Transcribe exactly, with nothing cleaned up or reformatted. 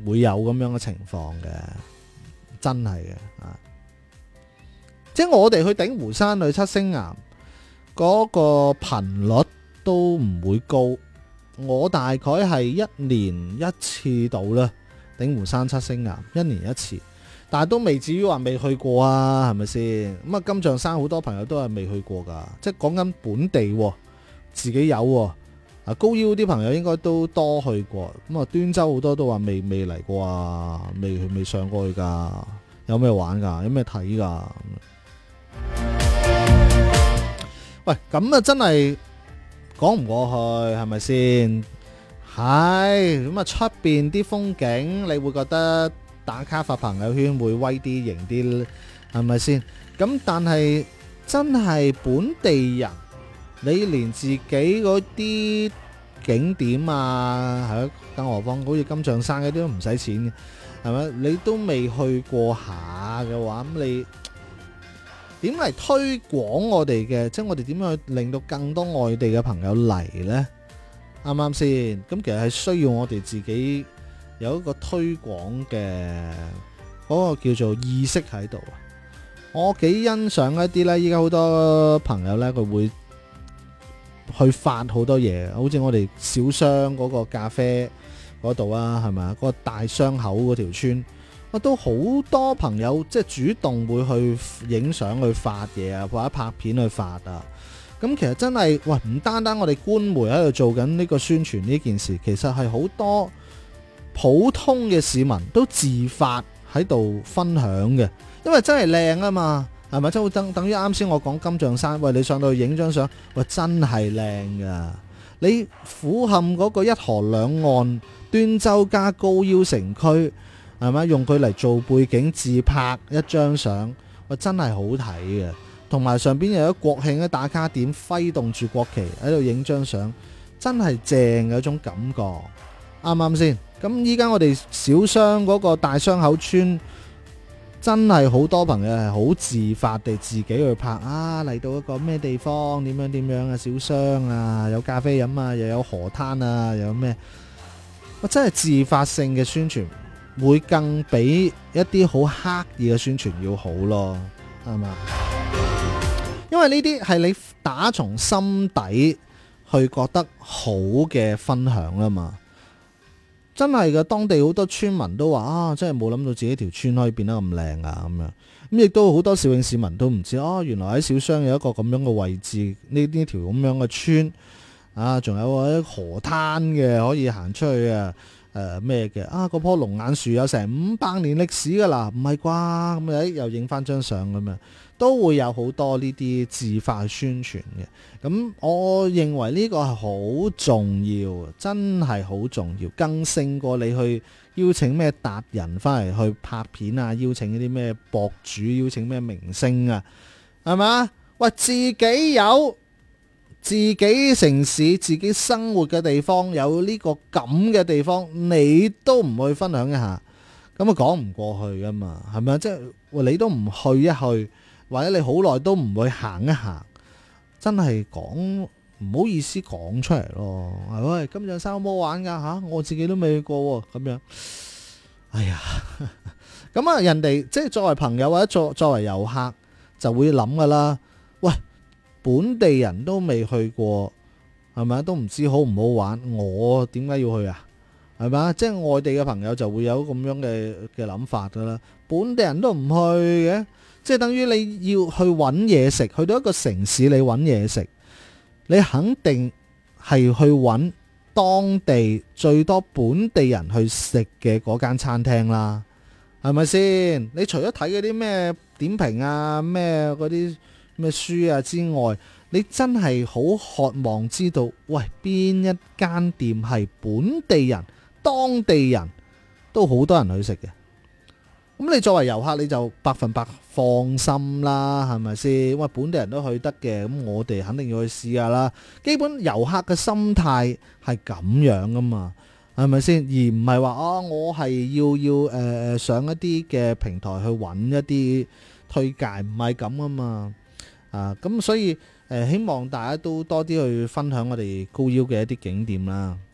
會有咁樣嘅情況嘅，真係嘅啊！即係我哋去鼎湖山去七星岩嗰個頻率都唔會高，我大概係一年一次到啦，鼎湖山七星岩一年一次。但係都未至於話未去過啊，係咪先？咁啊，金像山好多朋友都係未去過㗎，即係講緊本地喎，自己有喎。啊，高腰啲朋友應該都多去過。咁啊，端州好多都話未未嚟過啊，未去未上過去㗎。有咩玩㗎？有咩睇㗎？喂，咁啊真係講唔過去，係咪先？係咁啊，出邊啲風景你會覺得打卡發朋友圈會威啲型啲，係咪先？咁但係真係本地人，你連自己嗰啲景點啊，係咯，更何況好似金像山嗰啲都唔使錢嘅，係咪？你都未去過下嘅話，咁你點嚟推廣我哋嘅？即係我哋點樣去令到更多外地嘅朋友嚟呢？啱唔啱先？咁其實係需要我哋自己有一個推廣嘅嗰個叫做意識喺度啊！我幾欣賞一啲呢，依家好多朋友呢，佢會去發好多嘢，好似我哋小商嗰個咖啡嗰度啊，係咪啊？嗰個大商口嗰條村，我都好多朋友即係主動會去影相去發嘢啊，或者拍片去發啊。咁其實真係，喂，唔單單我哋官媒喺度做緊呢個宣傳呢件事，其實係好多普通嘅市民都自發喺度分享嘅，因為真係靚啊嘛，係咪？即係等等於啱先我講金像山，喂，你上到去影張相，喂，真係靚噶！你俯瞰嗰個一河兩岸，端州加高腰城區，係咪？用佢嚟做背景自拍一張相，喂，真係好睇嘅。同埋上邊又有國慶嘅打卡點，揮動住國旗喺度影張相，真係正嘅一種感覺，啱唔啱先？咁依家我哋小商嗰個大商口村，真係好多朋友係好自發地自己去拍啊！嚟到一個咩地方，點樣點樣啊，小商啊，有咖啡飲啊，又有河灘啊，又有咩？我真係自發性嘅宣傳，會更比一啲好刻意嘅宣傳要好咯，係嘛？因為呢啲係你打從心底去覺得好嘅分享啦嘛，真係嘅。當地好多村民都話啊，真係冇諗到自己條村可以變得咁靚啊，咁樣咁亦都好多肇慶市民都唔知哦，原來喺小商有一個咁樣嘅位置，呢呢條咁樣嘅村啊，仲有啲河灘嘅可以行出去啊，誒咩嘅啊，嗰棵龍眼樹有成五百年歷史噶啦，唔係啩？咁誒又影翻張相咁樣。都會有好多呢啲自發宣傳嘅，咁我認為呢個係好重要，真係好重要，更勝過你去邀請咩達人翻嚟去拍片啊，邀請啲咩博主，邀請咩明星啊，係嘛？喂，自己有自己城市、自己生活嘅地方，有呢個咁嘅地方，你都唔去分享一下，咁啊講唔過去噶嘛，係咪？即係你都唔去一去。或者你好耐都唔會行一行，真係講唔好意思講出嚟咯。喂，金像山好唔好玩㗎嚇？我自己都未去過喎，咁樣。哎呀，咁啊，人哋即係作為朋友或者作作為遊客就會諗㗎啦。喂，本地人都未去過，係咪都唔知好唔好玩，我點解要去啊？係咪？即係外地嘅朋友就會有咁樣嘅嘅諗法㗎啦。本地人都唔去嘅。即係等於你要去揾嘢食，去到一個城市你揾嘢食，你肯定係去揾當地最多本地人去食嘅嗰間餐廳啦，係咪先？你除咗睇嗰啲咩點評啊、咩嗰啲咩書啊之外，你真係好渴望知道，喂，邊一間店係本地人、當地人都好多人去食嘅。咁你作為遊客你就百分百放心啦，係咪先？喂，本地人都去得嘅，咁我哋肯定要去試下啦。基本遊客嘅心態係咁樣噶嘛，係咪先？而唔係話啊，我係要要誒、呃、上一啲嘅平台去揾一啲推介，唔係咁啊嘛。啊，咁所以誒、呃、希望大家都多啲去分享我哋高腰嘅一啲景點啦。